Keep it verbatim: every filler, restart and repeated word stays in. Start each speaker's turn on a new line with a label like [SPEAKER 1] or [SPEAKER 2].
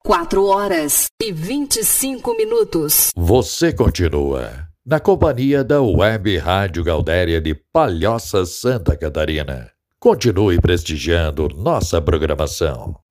[SPEAKER 1] Quatro horas e vinte e cinco minutos.
[SPEAKER 2] Você continua na companhia da Web Rádio Gaudéria de Palhoça, Santa Catarina. Continue prestigiando nossa programação.